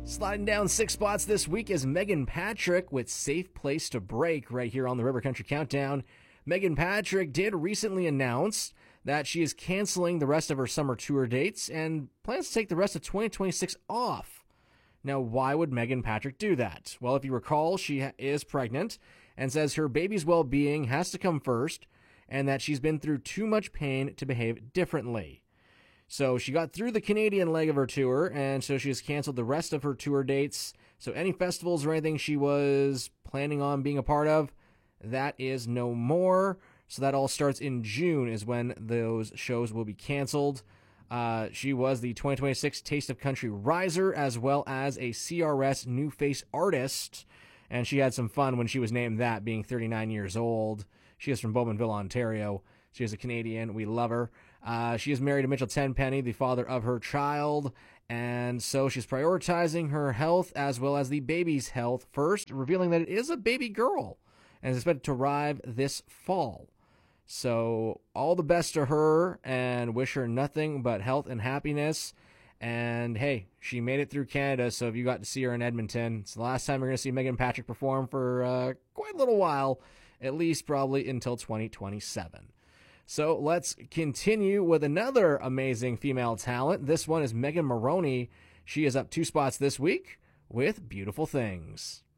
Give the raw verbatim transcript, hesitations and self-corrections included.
Sliding down six spots this week is Megan Patrick with Safe Place to Break right here on the River Country Countdown. Megan Patrick did recently announce that she is canceling the rest of her summer tour dates and plans to take the rest of twenty twenty-six off. Now, why would Megan Patrick do that? Well, if you recall, she is pregnant and says her baby's well-being has to come first and that she's been through too much pain to behave differently. So she got through the Canadian leg of her tour, and so she has canceled the rest of her tour dates. So any festivals or anything she was planning on being a part of, that is no more. So that all starts in June is when those shows will be canceled. Uh, she was the twenty twenty-six Taste of Country Riser as well as a C R S New Face Artist. And she had some fun when she was named that, being thirty-nine years old. She is from Bowmanville, Ontario. She is a Canadian. We love her. Uh, she is married to Mitchell Tenpenny, the father of her child. And so she's prioritizing her health as well as the baby's health first, revealing that it is a baby girl and is expected to arrive this fall. So all the best to her and wish her nothing but health and happiness. And hey, she made it through Canada, so if you got to see her in Edmonton, it's the last time you're going to see Megan Patrick perform for uh, quite a little while, at least probably until twenty twenty-seven. So let's continue with another amazing female talent. This one is Megan Moroney. She is up two spots this week with Beautiful Things.